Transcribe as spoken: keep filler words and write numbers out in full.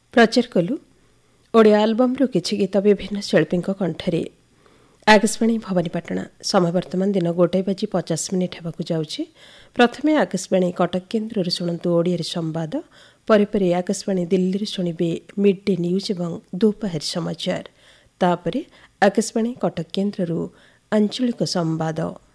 प्रचार कलु ओडिया आलबम्रु किछि गीत विभिन्न शिल्पीଙ୍କ कण्ठरे। आकाशवाणी भवानीपाटना समय वर्तमान दिन गोटे बजी पचास मिनिट हेबाकु जाउछि। प्रथमे आकाशवाणी कटक केन्द्रରୁ ଶୁଣନ୍ତୁ ଓଡ଼ିଆରେ ସମ୍ବାଦ, ପରେ ପରେ आकाशवाणी दिल्लीରୁ ଶୁଣିବେ ମିଡ୍ ଡେ ନ୍ୟୁଜ୍ ଏବଂ दोपहर समाचार। ତାପରେ आकाशवाणी कटक केन्द्रରୁ ଆଞ୍ଚଳିକ ସମ୍ବାଦ।